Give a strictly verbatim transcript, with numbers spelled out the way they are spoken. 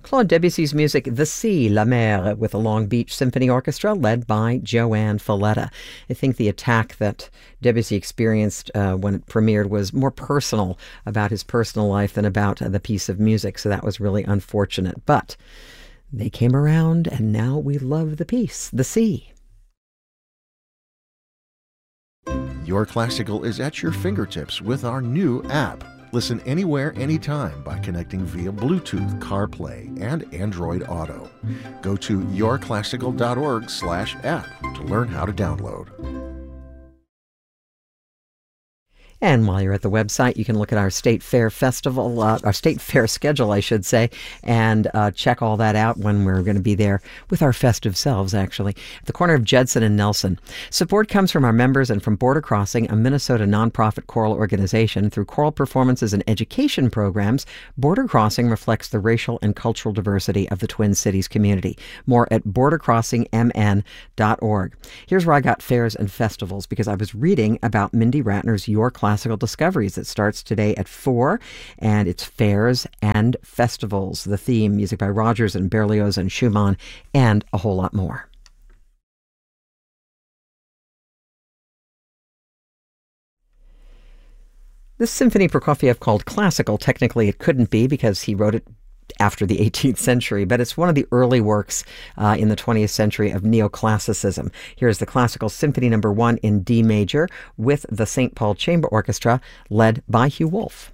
Claude Debussy's music, The Sea, La Mer, with the Long Beach Symphony Orchestra, led by Joanne Falletta. I think the attack that Debussy experienced uh, when it premiered was more personal, about his personal life than about uh, the piece of music, so that was really unfortunate. But they came around, and now we love the piece, The Sea. Your Classical is at your fingertips with our new app. Listen anywhere, anytime by connecting via Bluetooth, CarPlay, and Android Auto. Go to yourclassical.org slash app to learn how to download. And while you're at the website, you can look at our State Fair Festival, uh, our State Fair schedule, I should say, and uh, check all that out when we're going to be there with our festive selves, actually, at the corner of Judson and Nelson. Support comes from our members and from Border Crossing, a Minnesota nonprofit choral organization. Through choral performances and education programs, Border Crossing reflects the racial and cultural diversity of the Twin Cities community. More at border crossing m n dot org. Here's where I got fairs and festivals, because I was reading about Mindy Ratner's Your Classical Discoveries. It starts today at four, and it's fairs and festivals. The theme, music by Rogers and Berlioz and Schumann, and a whole lot more. This symphony Prokofiev called classical, technically it couldn't be because he wrote it after the eighteenth century, but it's one of the early works uh, in the twentieth century of neoclassicism. Here's the Classical Symphony Number One in D major with the Saint Paul Chamber Orchestra, led by Hugh Wolf.